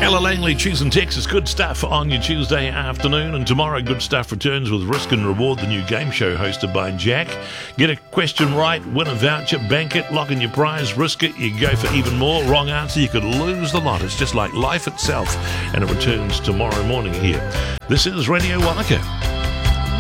Ella Langley, Choosing Texas. Good stuff on your Tuesday afternoon. And tomorrow, Good Stuff returns with Risk and Reward, the new game show hosted by Jack. Get a question right, win a voucher, bank it, lock in your prize, risk it, you go for even more. Wrong answer, you could lose the lot. It's just like life itself. And it returns tomorrow morning here. This is Radio Waka.